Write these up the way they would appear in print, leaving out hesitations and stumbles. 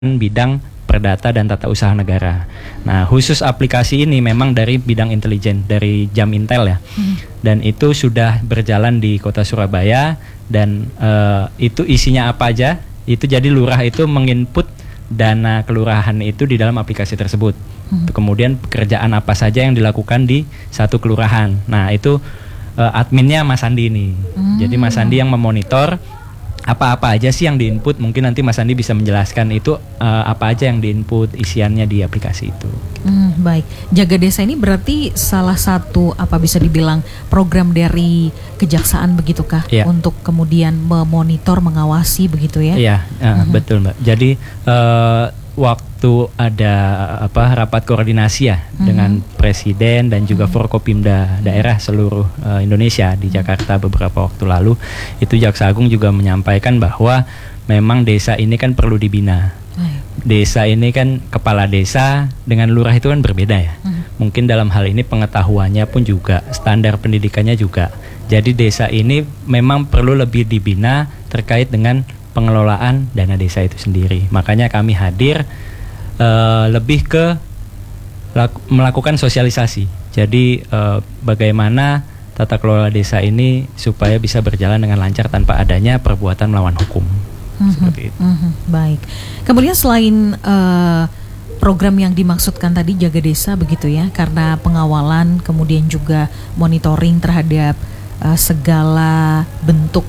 bidang perdata dan tata usaha negara. Nah, khusus aplikasi ini memang dari bidang intelijen, dari Jamintel ya. Dan itu sudah berjalan di Kota Surabaya dan itu isinya apa aja? Itu jadi lurah itu menginput dana kelurahan itu di dalam aplikasi tersebut. Kemudian pekerjaan apa saja yang dilakukan di satu kelurahan. Nah, itu adminnya Mas Andi ini. Jadi Mas Andi yang memonitor apa-apa aja sih yang diinput. Mungkin nanti Mas Andi bisa menjelaskan itu apa aja yang diinput isiannya di aplikasi itu. Baik, Jaga Desa ini berarti salah satu apa bisa dibilang program dari kejaksaan begitukah? Ya. Untuk kemudian memonitor, mengawasi begitu ya? Iya, betul Mbak. Jadi waktu ada rapat koordinasi ya dengan Presiden dan juga Forkopimda daerah seluruh Indonesia di Jakarta beberapa waktu lalu, itu Jaksa Agung juga menyampaikan bahwa memang desa ini kan perlu dibina. Desa ini kan kepala desa dengan lurah itu kan berbeda ya. Mungkin dalam hal ini pengetahuannya pun juga, standar pendidikannya juga. Jadi desa ini memang perlu lebih dibina terkait dengan pengelolaan dana desa itu sendiri. Makanya kami hadir lebih ke melakukan sosialisasi. Jadi bagaimana tata kelola desa ini supaya bisa berjalan dengan lancar tanpa adanya perbuatan melawan hukum. Seperti itu. Baik. Kemudian selain program yang dimaksudkan tadi Jaga Desa begitu ya, karena pengawalan kemudian juga monitoring terhadap segala bentuk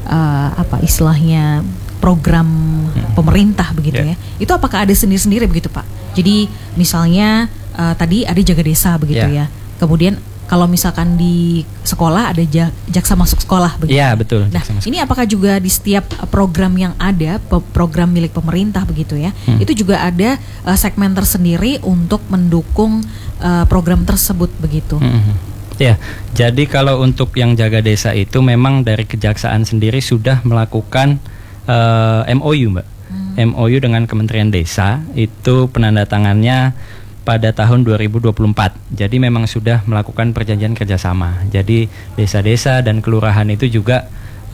istilahnya program pemerintah begitu ya. Itu apakah ada sendiri-sendiri begitu Pak? Jadi misalnya tadi ada Jaga Desa begitu ya. Kemudian kalau misalkan di sekolah ada jaksa masuk sekolah begitu. Iya, betul. Nah, ini apakah juga di setiap program yang ada, program milik pemerintah begitu ya, itu juga ada segmen tersendiri untuk mendukung program tersebut begitu. Ya, jadi kalau untuk yang Jaga Desa itu memang dari Kejaksaan sendiri sudah melakukan MOU Mbak. MOU dengan Kementerian Desa itu penandatangannya pada tahun 2024. Jadi memang sudah melakukan perjanjian kerjasama. Jadi desa-desa dan kelurahan itu juga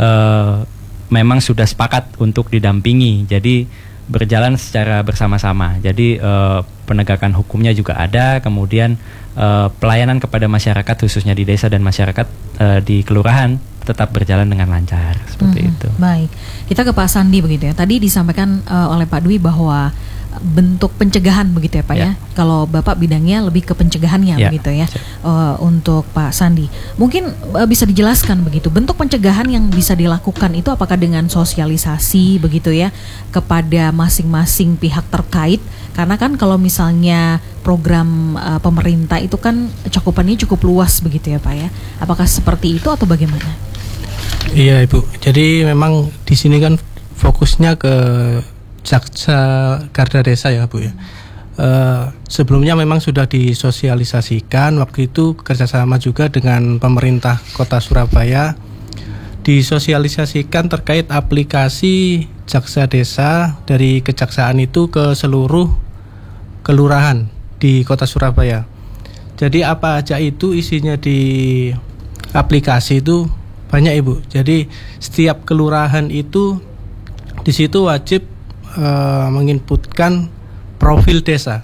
memang sudah sepakat untuk didampingi. Jadi berjalan secara bersama-sama. Jadi penegakan hukumnya juga ada. Kemudian pelayanan kepada masyarakat khususnya di desa dan masyarakat di kelurahan tetap berjalan dengan lancar. Seperti itu. Baik, kita ke Pak Sandi begitu ya. Tadi disampaikan oleh Pak Dwi bahwa bentuk pencegahan begitu ya Pak ya. Kalau Bapak bidangnya lebih ke pencegahannya begitu ya. Untuk Pak Sandi, mungkin bisa dijelaskan begitu bentuk pencegahan yang bisa dilakukan itu apakah dengan sosialisasi begitu ya kepada masing-masing pihak terkait, karena kan kalau misalnya program pemerintah itu kan cakupannya cukup luas begitu ya Pak ya. Apakah seperti itu atau bagaimana? Iya Ibu. Jadi memang di sini kan fokusnya ke Jaksa Garda Desa ya Bu ya. Sebelumnya memang sudah disosialisasikan, waktu itu kerjasama juga dengan pemerintah Kota Surabaya, disosialisasikan terkait aplikasi Jaksa Desa dari Kejaksaan itu ke seluruh kelurahan di Kota Surabaya. Jadi apa aja itu isinya di aplikasi itu banyak Ibu. Jadi setiap kelurahan itu di situ wajib menginputkan profil desa.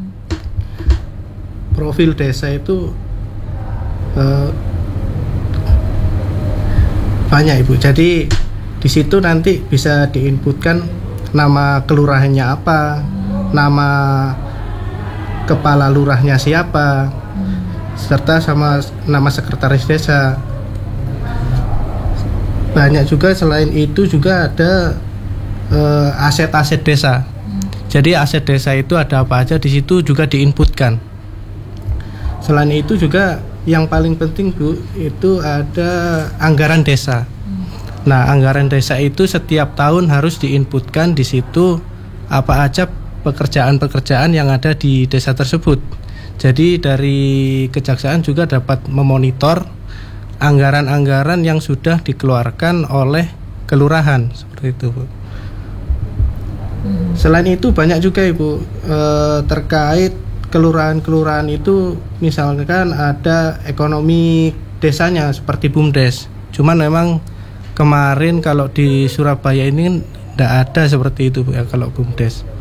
Profil desa itu banyak Ibu. Jadi di situ nanti bisa diinputkan nama kelurahannya apa, nama kepala lurahnya siapa, serta sama nama sekretaris desa. Banyak juga selain itu juga ada aset-aset desa. Jadi aset desa itu ada apa aja di situ juga diinputkan. Selain itu juga yang paling penting Bu, itu ada anggaran desa. Nah, anggaran desa itu setiap tahun harus diinputkan di situ apa aja pekerjaan-pekerjaan yang ada di desa tersebut. Jadi dari Kejaksaan juga dapat memonitor anggaran-anggaran yang sudah dikeluarkan oleh kelurahan seperti itu Bu. Selain itu banyak juga Ibu terkait kelurahan-kelurahan itu, misalkan ada ekonomi desanya seperti BUMDes. Cuman memang kemarin kalau di Surabaya ini tidak ada seperti itu Bu ya kalau BUMDes.